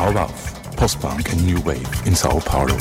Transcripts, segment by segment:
Now WAV, Post-Punk and New Wave in Sao Paulo.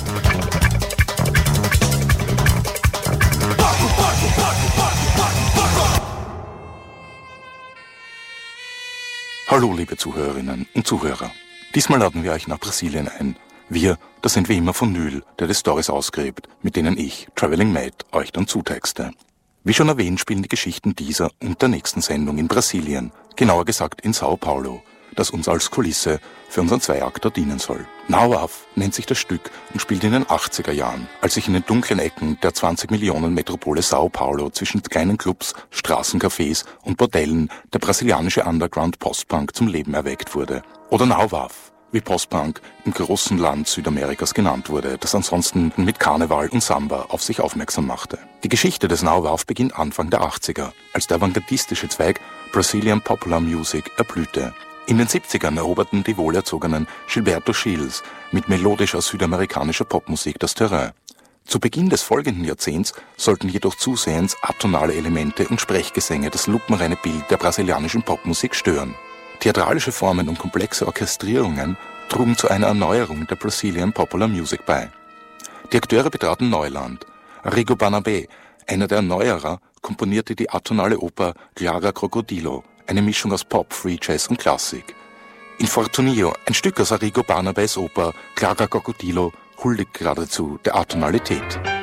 Hallo liebe Zuhörerinnen und Zuhörer. Diesmal laden wir euch nach Brasilien ein. Wir, das sind wie immer von Nühl, der die Storys ausgräbt, mit denen ich, Traveling Matt, euch dann zutexte. Wie schon erwähnt, spielen die Geschichten dieser und der nächsten Sendung in Brasilien, genauer gesagt in Sao Paulo, das uns als Kulisse für unseren Zweiakter dienen soll. Now WAV nennt sich das Stück und spielt in den 80er Jahren, als sich in den dunklen Ecken der 20 Millionen Metropole Sao Paulo zwischen kleinen Clubs, Straßencafés und Bordellen der brasilianische Underground Postpunk zum Leben erweckt wurde. Oder Now WAV, wie Postpunk im großen Land Südamerikas genannt wurde, das ansonsten mit Karneval und Samba auf sich aufmerksam machte. Die Geschichte des Now WAV beginnt Anfang der 80er, als der avantgardistische Zweig Brazilian Popular Music erblühte. In den 70ern eroberten die wohlerzogenen Gilberto Gils mit melodischer südamerikanischer Popmusik das Terrain. Zu Beginn des folgenden Jahrzehnts sollten jedoch zusehends atonale Elemente und Sprechgesänge das lupenreine Bild der brasilianischen Popmusik stören. Theatralische Formen und komplexe Orchestrierungen trugen zu einer Erneuerung der Brazilian Popular Music bei. Die Akteure betraten Neuland. Arrigo Barnabé, einer der Erneuerer, komponierte die atonale Oper Clara Crocodilo, eine Mischung aus Pop, Free Jazz und Klassik. Infortunio, ein Stück aus Arrigo Barnabés Oper Clara Crocodilo, huldigt geradezu der Atonalität.